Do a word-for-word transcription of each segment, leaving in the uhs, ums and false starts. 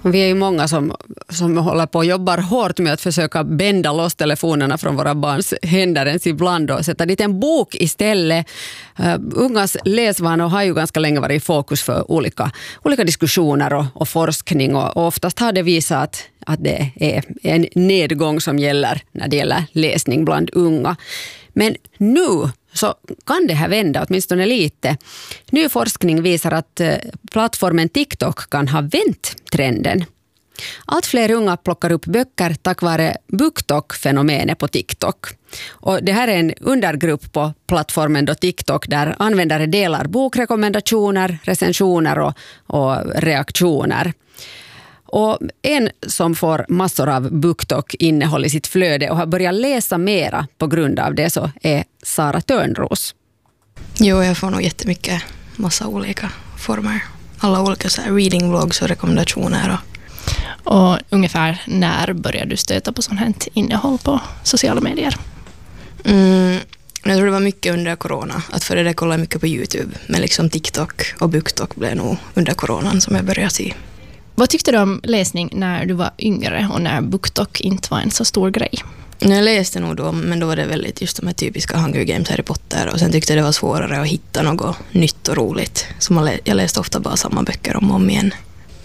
Vi är ju många som, som håller på och jobbar hårt med att försöka bända loss telefonerna från våra barns händer ens ibland och sätta dit en bok istället. Uh, ungas läsvanor har ju ganska länge varit i fokus för olika, olika diskussioner och, och forskning och, och oftast har det visat att, att det är en nedgång som gäller när det gäller läsning bland unga. Men nu så kan det här vända åtminstone lite. Ny forskning visar att plattformen TikTok kan ha vänt trenden. Allt fler unga plockar upp böcker tack vare BookTok-fenomenet på TikTok. Och det här är en undergrupp på plattformen då TikTok där användare delar bokrekommendationer, recensioner och, och reaktioner. Och en som får massor av BookTok-innehåll i sitt flöde och har börjat läsa mera på grund av det så är Sara Törnros. Jo, jag får nog jättemycket massa olika former. Alla olika så här reading vlogs och rekommendationer. Och... och ungefär när började du stöta på sånt här innehåll på sociala medier? Mm, jag tror det var mycket under corona. Att före det kollade mycket på YouTube. Men liksom TikTok och BookTok blev nog under coronan som jag började se. Vad tyckte du om läsning när du var yngre och när BookTok inte var en så stor grej? Jag läste nog då, men då var det väldigt just de här typiska Hunger Games, Harry Potter. Och sen tyckte jag det var svårare att hitta något nytt och roligt. Så man lä- jag läste ofta bara samma böcker om och om igen.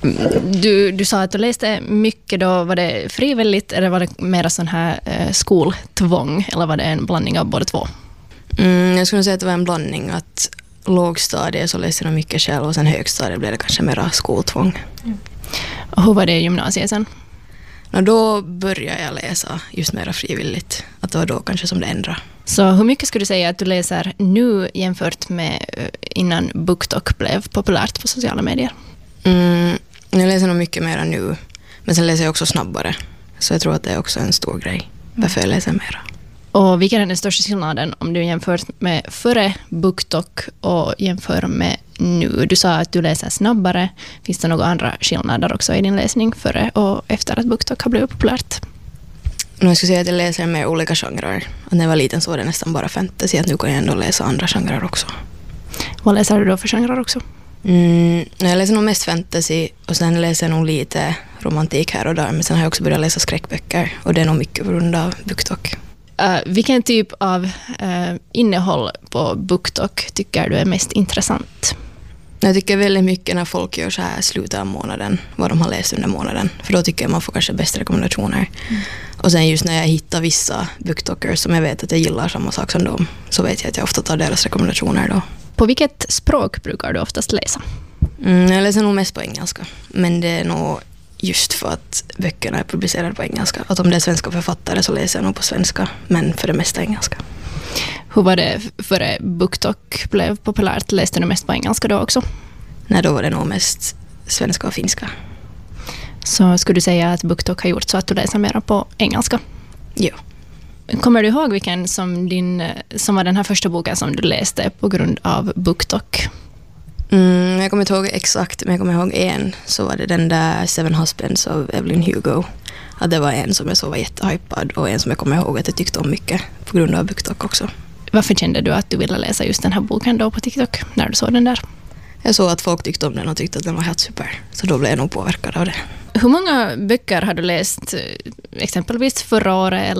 Du, du sa att du läste mycket då. Var det frivilligt eller var det mer sån här eh, skoltvång? Eller var det en blandning av båda två? Mm, jag skulle säga att det var en blandning. Att lågstadiet så läste jag mycket själv och sen högstadiet blev det kanske mera skoltvång. Mm. Och hur var det i gymnasiet sen? Och då började jag läsa just mera frivilligt. Att det var då kanske som det ändrade. Så hur mycket skulle du säga att du läser nu jämfört med innan BookTok blev populärt på sociala medier? Mm, jag läser nog mycket mera nu. Men sen läser jag också snabbare. Så jag tror att det är också en stor grej. Varför jag läser mera. Och vilken är den största skillnaden om du jämför med före BookTok och jämför med nu? Du sa att du läser snabbare. Finns det några andra skillnader också i din läsning före och efter att BookTok har blivit populärt? Jag skulle säga att jag läser mer olika genrer. När jag var liten så var det nästan bara fantasy. Att nu kan jag ändå läsa andra genrer också. Vad läser du då för genrer också? Mm, jag läser nog mest fantasy och sen läser jag nog lite romantik här och där. Men sen har jag också börjat läsa skräckböcker. Och det är nog mycket på grund av BookTok. Uh, vilken typ av uh, innehåll på BookTok tycker du är mest intressant? Jag tycker väldigt mycket när folk gör så här slutet av månaden, vad de har läst under månaden. För då tycker jag man får kanske bästa rekommendationer. Mm. Och sen just när jag hittar vissa BookTokers som jag vet att jag gillar samma sak som dem, så vet jag att jag ofta tar deras rekommendationer då. På vilket språk brukar du oftast läsa? Mm, jag läser nog mest på engelska. Men det är nog just för att böckerna är publicerade på engelska. Att om det är svenska författare så läser jag nog på svenska, men för det mesta engelska. Hur var det före BookTok blev populärt? Läste du mest på engelska då också? Nej, då var det nog mest svenska och finska. Så skulle du säga att BookTok har gjort så att du läser mer på engelska? Ja. Kommer du ihåg vilken som, din, som var den här första boken som du läste på grund av BookTok? Mm, jag kommer inte ihåg exakt, men jag kommer ihåg en. Så var det den där Seven Husbands av Evelyn Hugo. Att det var en som jag så var jättehypad och en som jag kommer ihåg att jag tyckte om mycket på grund av BookTok också. Varför kände du att du ville läsa just den här boken då på TikTok när du såg den där? Jag såg att folk tyckte om den och tyckte att den var helt super. Så då blev jag nog påverkad av det. Hur många böcker har du läst exempelvis förra året